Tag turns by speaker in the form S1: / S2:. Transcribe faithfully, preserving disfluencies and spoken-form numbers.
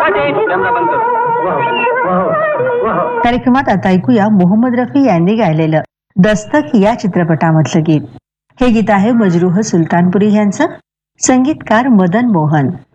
S1: कार्यक्रमात आता ऐकूया मोहम्मद रफी यांनी गायलेलं दस्तक या चित्रपटामधलं गीत. हे गीत आहे मजरूह सुलतानपुरी यांचं, संगीतकार मदन मोहन.